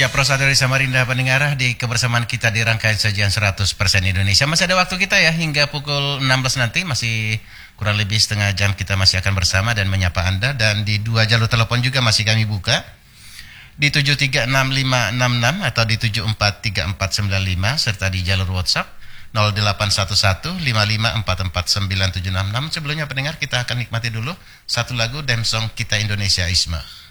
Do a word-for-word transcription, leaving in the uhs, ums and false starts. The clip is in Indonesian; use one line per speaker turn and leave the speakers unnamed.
Ya, Pro Saudari Samarinda pendengar, di kebersamaan kita di rangkaian sajian seratus persen Indonesia. Masih ada waktu kita ya, hingga pukul enam belas nanti, masih kurang lebih setengah jam kita masih akan bersama dan menyapa Anda. Dan di dua jalur telepon juga masih kami buka, di tujuh tiga enam lima enam enam atau di tujuh empat tiga empat sembilan lima, serta di jalur WhatsApp nol delapan satu satu lima lima empat empat sembilan tujuh enam enam. Sebelumnya pendengar, kita akan nikmati dulu satu lagu dan song kita Indonesia Isma.